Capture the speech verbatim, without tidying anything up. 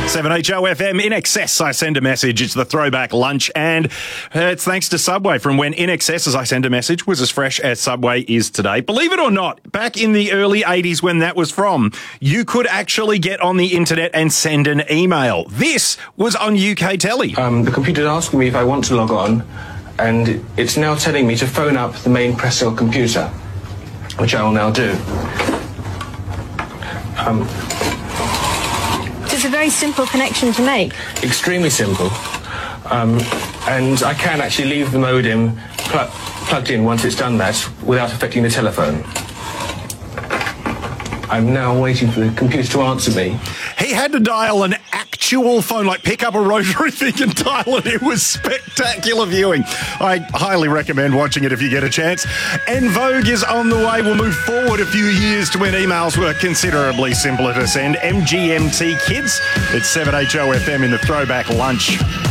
seven H O F M, In Excess, I Send a Message. It's the throwback lunch, and uh, it's thanks to Subway, from when In Excess, as I Send a Message, was as fresh as Subway is today. Believe it or not, back in the early eighties when that was from, you could actually get on the internet and send an email. This was on U K telly. Um, the computer's asking me if I want to log on, and it's now telling me to phone up the main Pressel computer, which I will now do. Um... It's a very simple connection to make. Extremely simple. Um, and I can actually leave the modem pl plugged in once it's done that without affecting the telephone. I'm now waiting for the computer to answer me. He had to dial an actual phone, like pick up a rotary thing and dial it. It was spectacular viewing. I highly recommend watching it if you get a chance. En Vogue is on the way. We'll move forward a few years to when emails were considerably simpler to send. M G M T Kids. It's seven H O F M in the throwback lunch.